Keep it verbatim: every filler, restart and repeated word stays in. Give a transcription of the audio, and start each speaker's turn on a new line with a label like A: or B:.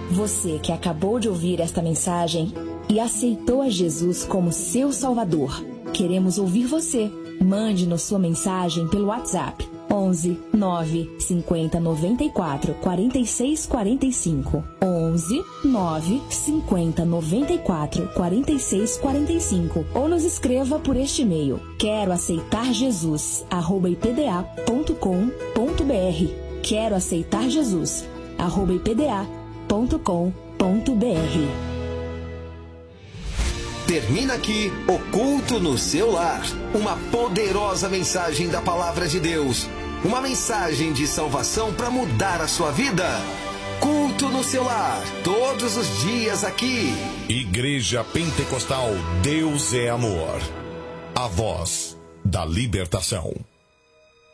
A: Você que acabou de ouvir esta mensagem e aceitou a Jesus como seu Salvador, queremos ouvir você. Mande-nos sua mensagem pelo WhatsApp onze, nove, cinquenta, noventa e quatro, quarenta e seis, quarenta e cinco. onze, nove, cinquenta, noventa e quatro, quarenta e seis, quarenta e cinco. Ou nos escreva por este e-mail: quero aceitar Jesus, arroba ipda ponto com ponto br. Quero aceitar Jesus, arroba ipda ponto com ponto br.
B: Termina aqui o Culto no Seu Lar. Uma poderosa mensagem da Palavra de Deus. Uma mensagem de salvação para mudar a sua vida. Culto no Seu Lar, todos os dias aqui.
C: Igreja Pentecostal Deus é Amor. A voz da libertação.